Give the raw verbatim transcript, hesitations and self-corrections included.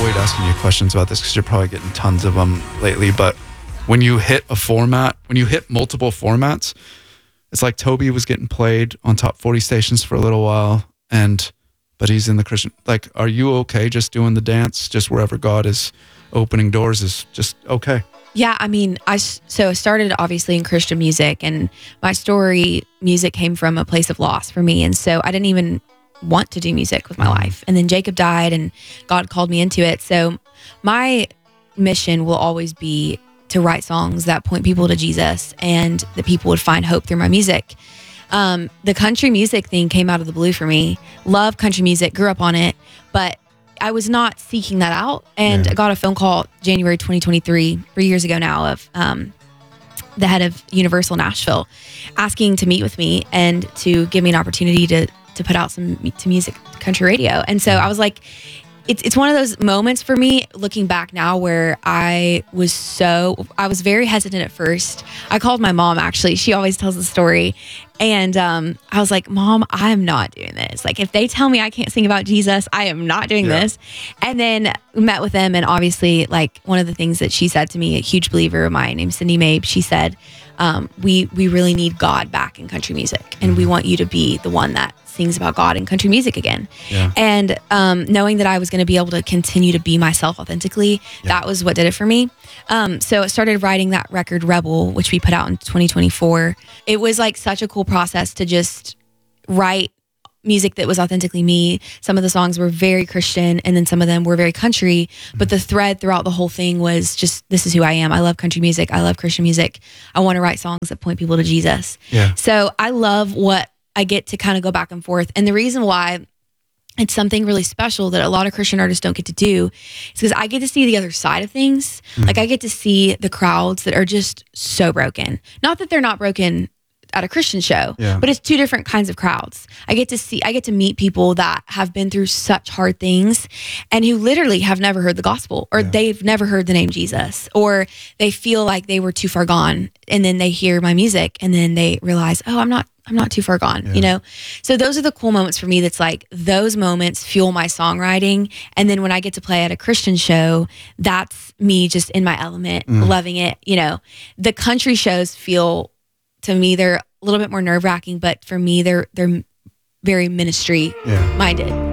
avoid asking you questions about this because you're probably getting tons of them lately. But when you hit a format, when you hit multiple formats, it's like Toby was getting played on top forty stations for a little while, and but he's in the Christian. Like, are you okay just doing the dance, just wherever God is opening doors is just okay? Yeah, I mean, I so I started obviously in Christian music, and my story, music came from a place of loss for me, and so I didn't even want to do music with my mm. life. And then Jacob died, and God called me into it. So my mission will always be to write songs that point people to Jesus, and that people would find hope through my music. Um, the country music thing came out of the blue for me. Love country music, grew up on it, but I was not seeking that out. And yeah. I got a phone call January twenty twenty-three, three years ago now, of um, the head of Universal Nashville asking to meet with me and to give me an opportunity to to put out some to music country radio. And so I was like, it's it's one of those moments for me looking back now where I was so, I was very hesitant at first. I called my mom, actually. She always tells the story. And um, I was like, Mom, I'm not doing this. Like, if they tell me I can't sing about Jesus, I am not doing yeah. this. And then met with them. And obviously, like, one of the things that she said to me, a huge believer of mine named Cindy Mabe, she said, um, we, we really need God back in country music. And mm-hmm. we want you to be the one that sings about God in country music again. Yeah. And um, knowing that I was going to be able to continue to be myself authentically, yeah. that was what did it for me. Um, so I started writing that record Rebel, which we put out in twenty twenty-four. It was like such a cool process to just write music that was authentically me. Some of the songs were very Christian, and then some of them were very country, but the thread throughout the whole thing was just, this is who I am. I love country music. I love Christian music. I want to write songs that point people to Jesus. Yeah. So I love what I get to kind of go back and forth. And the reason why it's something really special that a lot of Christian artists don't get to do is because I get to see the other side of things. Mm-hmm. Like, I get to see the crowds that are just so broken. Not that they're not broken at a Christian show, yeah. but it's two different kinds of crowds. I get to see, I get to meet people that have been through such hard things and who literally have never heard the gospel, or yeah. they've never heard the name Jesus, or they feel like they were too far gone. And then they hear my music and then they realize, oh, I'm not, I'm not too far gone, yeah. you know? So those are the cool moments for me. That's like, those moments fuel my songwriting. And then when I get to play at a Christian show, that's me just in my element, mm. loving it. You know, the country shows feel, to me, they're a little bit more nerve wracking, but for me, they're, they're very ministry yeah. minded.